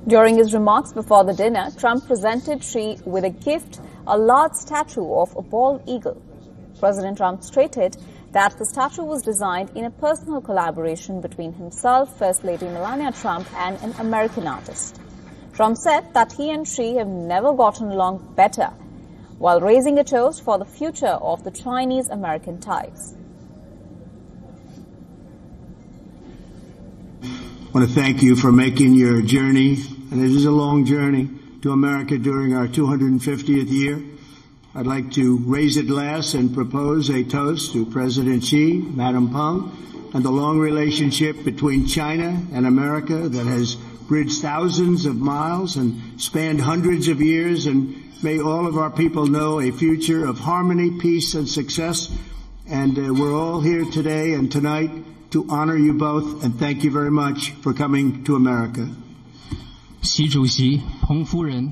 During his remarks before the dinner, Trump presented Xi with a gift, a large statue of a bald eagle. President Trump stated that the statue was designed in a personal collaboration between himself, First Lady Melania Trump, and an American artist. Trump said that he and Xi have never gotten along better, while raising a toast for the future of the Chinese-American ties. I want to thank you for making your journey, and it is a long journey, to America during our 250th year. I'd like to raise a glass and propose a toast to President Xi, Madam Peng, and the long relationship between China and America that has bridged thousands of miles and spanned hundreds of years, and may all of our people know a future of harmony, peace, and success. And we're all here today and tonight to honor you both, and thank you very much for coming to America. 习主席，彭夫人。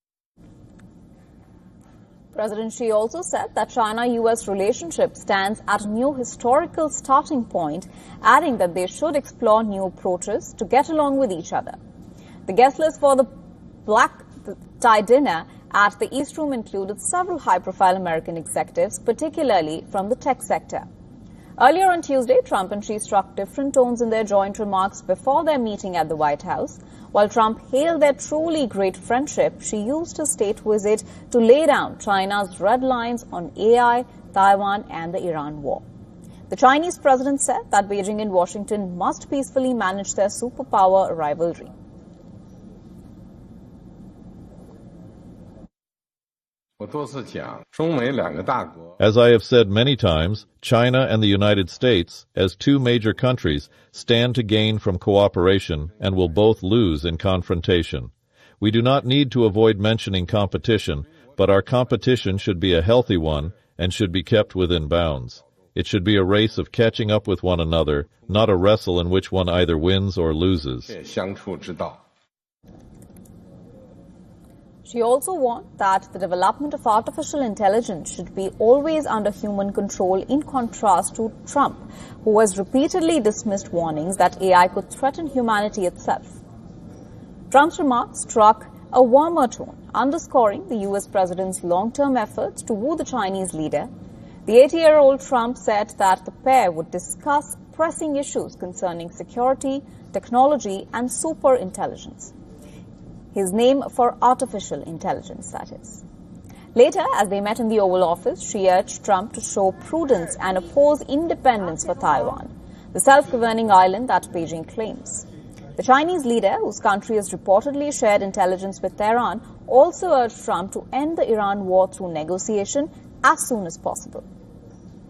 President Xi also said that China-U.S. relationship stands at a new historical starting point, adding that they should explore new approaches to get along with each other. The guest list for the black tie dinner at the East Room included several high-profile American executives, particularly from the tech sector. Earlier on Tuesday, Trump and Xi struck different tones in their joint remarks before their meeting at the White House. While Trump hailed their truly great friendship, Xi used his state visit to lay down China's red lines on AI, Taiwan, and the Iran war. The Chinese president said that Beijing and Washington must peacefully manage their superpower rivalry. As I have said many times, China and the United States, as two major countries, stand to gain from cooperation and will both lose in confrontation. We do not need to avoid mentioning competition, but our competition should be a healthy one and should be kept within bounds. It should be a race of catching up with one another, not a wrestle in which one either wins or loses. She also warned that the development of artificial intelligence should be always under human control, in contrast to Trump, who has repeatedly dismissed warnings that AI could threaten humanity itself. Trump's remarks struck a warmer tone, underscoring the U.S. president's long-term efforts to woo the Chinese leader. The 80-year-old Trump said that the pair would discuss pressing issues concerning security, technology, and superintelligence. His name for artificial intelligence, that is. Later, as they met in the Oval Office, she urged Trump to show prudence and oppose independence for Taiwan, the self-governing island that Beijing claims. The Chinese leader, whose country has reportedly shared intelligence with Tehran, also urged Trump to end the Iran war through negotiation as soon as possible.